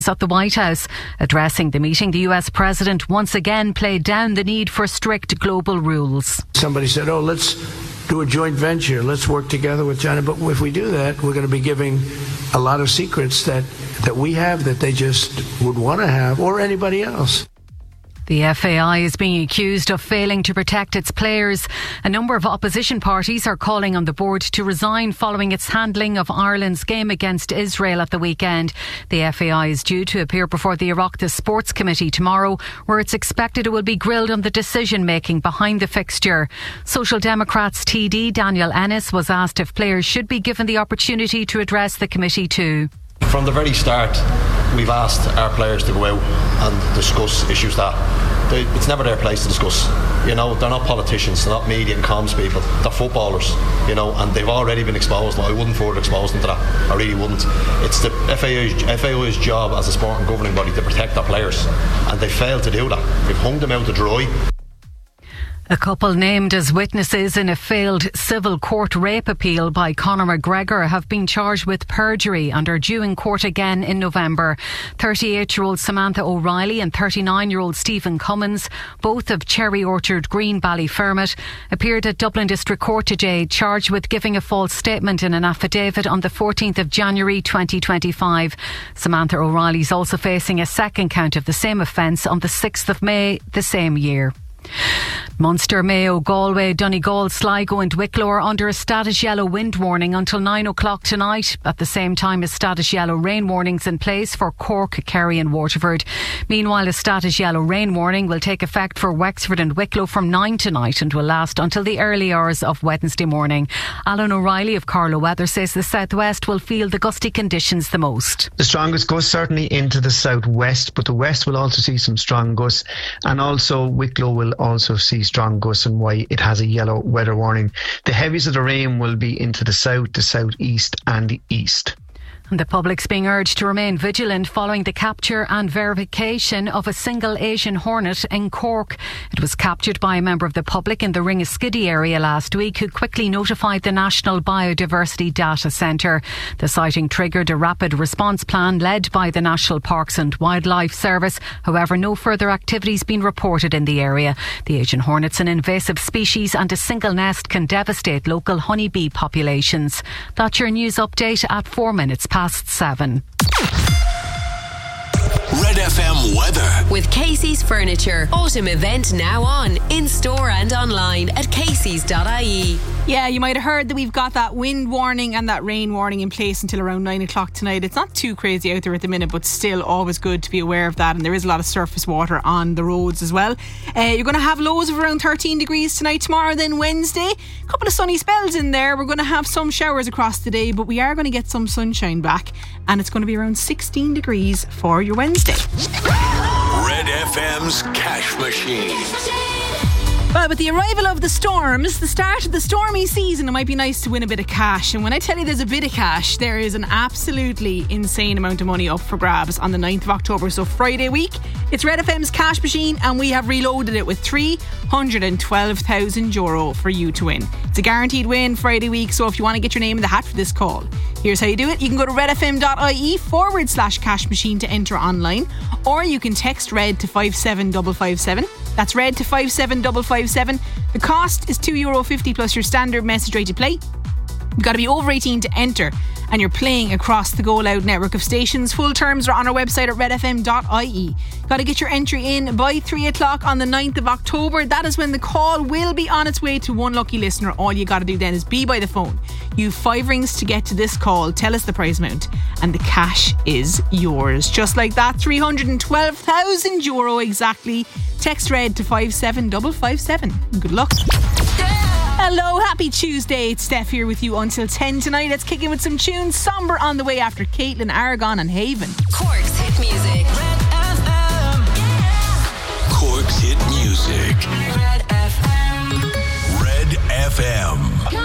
At the White House. Addressing the meeting, the US President once again played down the need for strict global rules. Somebody said, let's do a joint venture. Let's work together with China. But if we do that, we're going to be giving a lot of secrets that we have that they just would want to have, or anybody else. The FAI is being accused of failing to protect its players. A number of opposition parties are calling on the board to resign following its handling of Ireland's game against Israel at the weekend. The FAI is due to appear before the Oireachtas Sports Committee tomorrow, where it's expected it will be grilled on the decision-making behind the fixture. Social Democrats TD Daniel Ennis was asked if players should be given the opportunity to address the committee too. From the very start, we've asked our players to go out and discuss issues that it's never their place to discuss. They're not politicians, they're not media and comms people, they're footballers, and they've already been exposed. I wouldn't further expose them to that. I really wouldn't. It's the FAI's job as a sport and governing body to protect their players, and they failed to do that. They've hung them out to dry. A couple named as witnesses in a failed civil court rape appeal by Conor McGregor have been charged with perjury and are due in court again in November. 38-year-old Samantha O'Reilly and 39-year-old Stephen Cummins, both of Cherry Orchard Green, Ballyfermot, appeared at Dublin District Court today, charged with giving a false statement in an affidavit on the 14th of January 2025. Samantha O'Reilly is also facing a second count of the same offence on the 6th of May the same year. Munster, Mayo, Galway, Donegal, Sligo and Wicklow are under a status yellow wind warning until 9 o'clock tonight. At the same time as status yellow rain warnings in place for Cork, Kerry and Waterford. Meanwhile, a status yellow rain warning will take effect for Wexford and Wicklow from 9 tonight and will last until the early hours of Wednesday morning. Alan O'Reilly of Carlow Weather says the southwest will feel the gusty conditions the most. The strongest gusts certainly into the southwest, but the west will also see some strong gusts, and also Wicklow will also see strong gusts, and why it has a yellow weather warning. The heaviest of the rain will be into the south, the southeast and the east. And the public's being urged to remain vigilant following the capture and verification of a single Asian hornet in Cork. It was captured by a member of the public in the Ringaskiddy area last week, who quickly notified the National Biodiversity Data Centre. The sighting triggered a rapid response plan led by the National Parks and Wildlife Service. However, no further activities been reported in the area. The Asian hornet's an invasive species, and a single nest can devastate local honeybee populations. That's your news update at 4 minutes past 7. Red FM weather with Casey's Furniture. Autumn event now on, in store and online at caseys.ie. Yeah, you might have heard that we've got that wind warning and that rain warning in place until around 9 o'clock tonight. It's not too crazy out there at the minute, but still always good to be aware of that. And there is a lot of surface water on the roads as well. You're going to have lows of around 13 degrees tonight. Tomorrow then Wednesday, a couple of sunny spells in there. We're going to have some showers across the day, but we are going to get some sunshine back, and it's going to be around 16 degrees for your Wednesday. Red FM's Cash Machine. Well, with the arrival of the storms, the start of the stormy season, it might be nice to win a bit of cash. And when I tell you there's a bit of cash, there is an absolutely insane amount of money up for grabs on the 9th of October. So Friday week, it's Red FM's Cash Machine, and we have reloaded it with €312,000 for you to win. It's a guaranteed win Friday week, so if you want to get your name in the hat for this call, here's how you do it. You can go to redfm.ie/cash machine to enter online, or you can text RED to 57557. That's RED to 57557. The cost is €2.50 plus your standard message rate to play. You've got to be over 18 to enter, and you're playing across the Go Loud network of stations. Full terms are on our website at redfm.ie. Got to get your entry in by 3 o'clock on the 9th of October. That is when the call will be on its way to one lucky listener. All you got to do then is be by the phone. You have 5 rings to get to this call. Tell us the prize amount, and the cash is yours. Just like that, €312,000 exactly. Text RED to 57557. Good luck. Hello, happy Tuesday. It's Steph here with you until 10 tonight. Let's kick in with some tunes. Somber on the way after Caitlin, Aragon and Haven. Cork's hit music. Red FM. Cork's hit music. Red FM. Red FM.